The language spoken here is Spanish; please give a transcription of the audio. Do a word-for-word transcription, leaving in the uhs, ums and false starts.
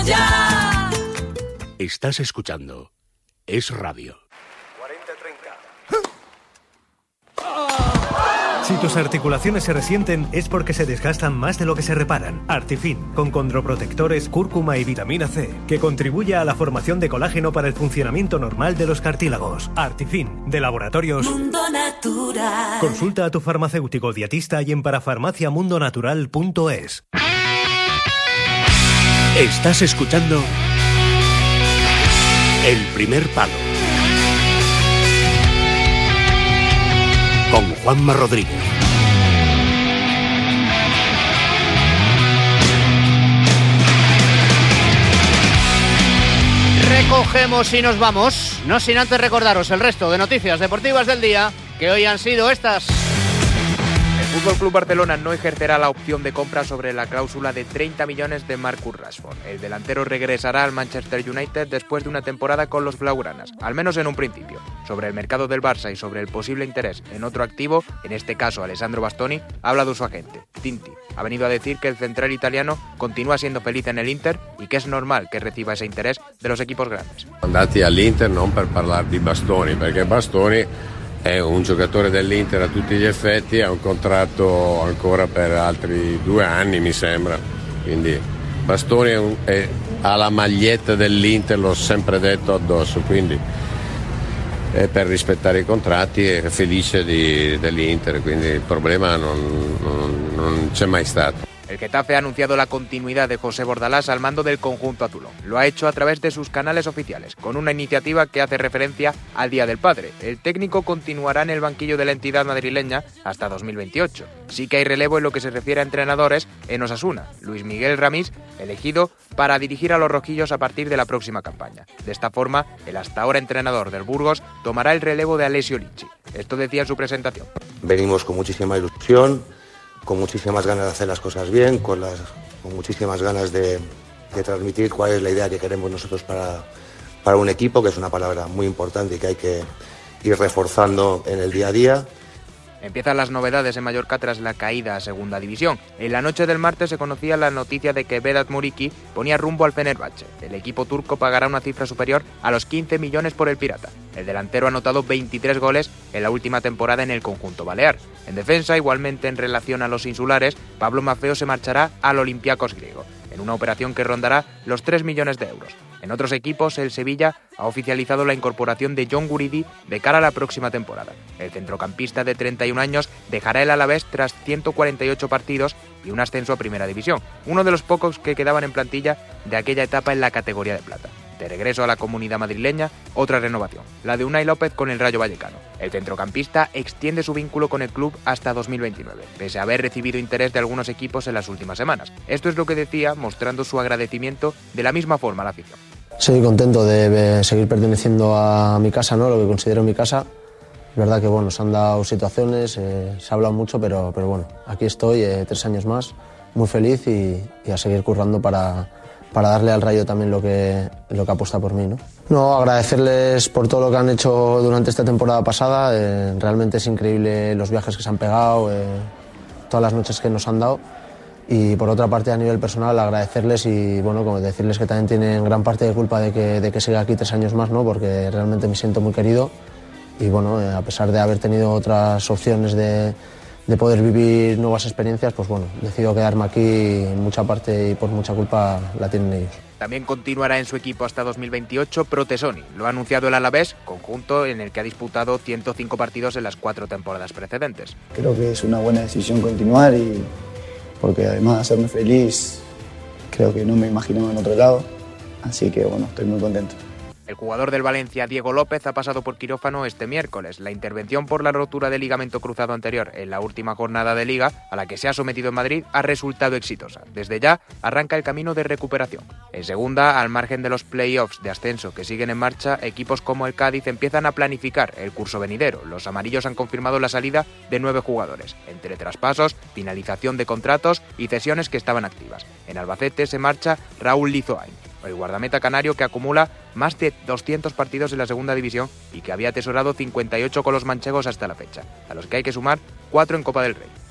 Ya. Estás escuchando Es Radio. cuarenta treinta. Si tus articulaciones se resienten es porque se desgastan más de lo que se reparan. Artifin, con condroprotectores, cúrcuma y vitamina C, que contribuye a la formación de colágeno para el funcionamiento normal de los cartílagos. Artifin, de Laboratorios Mundo Natural. Consulta a tu farmacéutico dietista y en parafarmacia mundo natural punto es. Estás escuchando El Primer Palo con Juanma Rodríguez. Recogemos y nos vamos, no sin antes recordaros el resto de noticias deportivas del día, que hoy han sido estas. El Fútbol Club Barcelona no ejercerá la opción de compra sobre la cláusula de treinta millones de Marcus Rashford. El delantero regresará al Manchester United después de una temporada con los blaugranas, al menos en un principio. Sobre el mercado del Barça y sobre el posible interés en otro activo, en este caso Alessandro Bastoni, ha hablado su agente, Tinti. Ha venido a decir que el central italiano continúa siendo feliz en el Inter y que es normal que reciba ese interés de los equipos grandes. Andati all'Inter non per parlare di Bastoni, perché Bastoni è un giocatore dell'Inter a tutti gli effetti, ha un contratto ancora per altri due anni mi sembra, quindi Bastoni è un, è, ha la maglietta dell'Inter, l'ho sempre detto addosso, quindi è per rispettare i contratti, è felice di, dell'Inter, quindi il problema non, non, non c'è mai stato. El Getafe ha anunciado la continuidad de José Bordalás al mando del conjunto azulón. Lo ha hecho a través de sus canales oficiales, con una iniciativa que hace referencia al Día del Padre. El técnico continuará en el banquillo de la entidad madrileña hasta dos mil veintiocho. Sí que hay relevo en lo que se refiere a entrenadores en Osasuna. Luis Miguel Ramís, elegido para dirigir a los rojillos a partir de la próxima campaña. De esta forma, el hasta ahora entrenador del Burgos tomará el relevo de Alessio Licci. Esto decía en su presentación. Venimos con muchísima ilusión, con muchísimas ganas de hacer las cosas bien, con, las, con muchísimas ganas de, de transmitir cuál es la idea que queremos nosotros para, para un equipo, que es una palabra muy importante y que hay que ir reforzando en el día a día. Empiezan las novedades en Mallorca tras la caída a Segunda División. En la noche del martes se conocía la noticia de que Vedat Muriqi ponía rumbo al Fenerbahce. El equipo turco pagará una cifra superior a los quince millones por el pirata. El delantero ha anotado veintitrés goles en la última temporada en el conjunto balear. En defensa, igualmente en relación a los insulares, Pablo Maffeo se marchará al Olympiacos griego, en una operación que rondará los tres millones de euros. En otros equipos, el Sevilla ha oficializado la incorporación de John Guridi de cara a la próxima temporada. El centrocampista de treinta y un años dejará el Alavés tras ciento cuarenta y ocho partidos y un ascenso a Primera División, uno de los pocos que quedaban en plantilla de aquella etapa en la categoría de plata. De regreso a la comunidad madrileña, otra renovación, la de Unai López con el Rayo Vallecano. El centrocampista extiende su vínculo con el club hasta dos mil veintinueve, pese a haber recibido interés de algunos equipos en las últimas semanas. Esto es lo que decía, mostrando su agradecimiento de la misma forma a la afición. Soy contento de seguir perteneciendo a mi casa, ¿no? Lo que considero mi casa. Es verdad que bueno, se han dado situaciones, eh, se ha hablado mucho, pero, pero bueno, aquí estoy, eh, tres años más, muy feliz y, y a seguir currando para, para darle al Rayo también lo que, lo que apuesta por mí, ¿no? No, agradecerles por todo lo que han hecho durante esta temporada pasada. Eh, realmente es increíble los viajes que se han pegado, eh, todas las noches que nos han dado. Y por otra parte, a nivel personal, agradecerles y bueno, como decirles que también tienen gran parte de culpa de que, de que siga aquí tres años más, ¿no? Porque realmente me siento muy querido y bueno, eh, a pesar de haber tenido otras opciones de, de poder vivir nuevas experiencias, pues bueno, decido quedarme aquí en mucha parte y por mucha culpa la tienen ellos. También continuará en su equipo hasta dos mil veintiocho Protesoni. Lo ha anunciado el Alavés, conjunto en el que ha disputado ciento cinco partidos en las cuatro temporadas precedentes. Creo que es una buena decisión continuar y porque además de hacerme feliz, creo que no me imaginaba en otro lado, así que bueno, estoy muy contento. El jugador del Valencia, Diego López, ha pasado por quirófano este miércoles. La intervención por la rotura del ligamento cruzado anterior en la última jornada de Liga, a la que se ha sometido en Madrid, ha resultado exitosa. Desde ya arranca el camino de recuperación. En segunda, al margen de los play-offs de ascenso que siguen en marcha, equipos como el Cádiz empiezan a planificar el curso venidero. Los amarillos han confirmado la salida de nueve jugadores, entre traspasos, finalización de contratos y cesiones que estaban activas. En Albacete se marcha Raúl Lizoain, el guardameta canario que acumula más de doscientos partidos en la segunda división y que había atesorado cincuenta y ocho con los manchegos hasta la fecha, a los que hay que sumar cuatro en Copa del Rey.